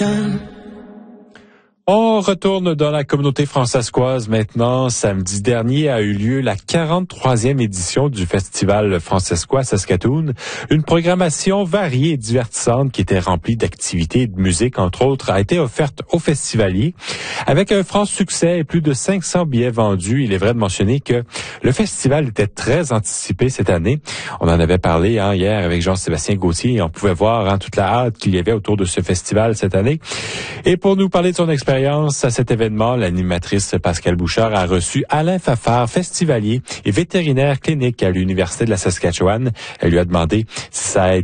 On retourne dans la communauté francescoise maintenant. Samedi dernier a eu lieu la 43e édition du Festival francescois Saskatoon. Une programmation variée et divertissante qui était remplie d'activités et de musique, entre autres, a été offerte aux festivaliers. Avec un franc succès et plus de 500 billets vendus, il est vrai de mentionner que le festival était très anticipé cette année. On en avait parlé hier avec Jean-Sébastien Gauthier et on pouvait voir toute la hâte qu'il y avait autour de ce festival cette année. Et pour nous parler de son expérience à cet événement, l'animatrice Pascale Bouchard a reçu Alain Fafard, festivalier et vétérinaire clinique à l'Université de la Saskatchewan. Elle lui a demandé si ça a